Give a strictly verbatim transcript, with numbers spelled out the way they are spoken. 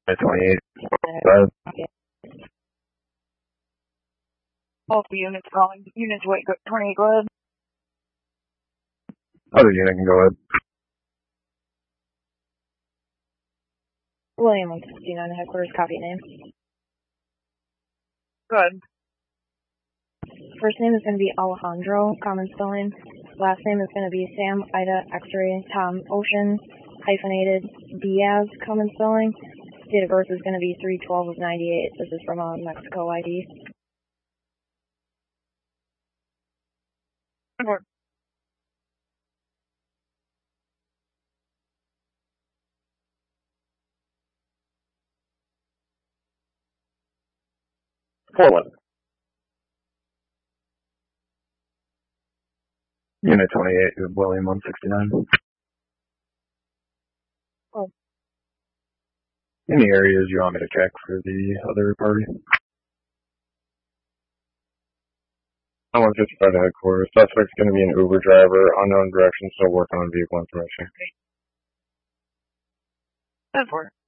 twenty-eight. Five. All the units calling. Units wait, go, twenty-eight, go ahead. Other unit can go ahead. William one sixty-nine, headquarters, copy name. Go ahead. First name is going to be Alejandro, common spelling. Last name is going to be Sam, Ida, X-ray, Tom, Ocean, hyphenated, Diaz, common spelling. Date of birth is going to be three twelve of ninety-eight. This is from a Mexico I D. Report. four one. Unit twenty-eight, William one sixty-nine. Oh. Any areas you want me to check for the other party? one fifty-five to headquarters. Suspect's going to be an Uber driver, unknown direction, still working on vehicle information. Report.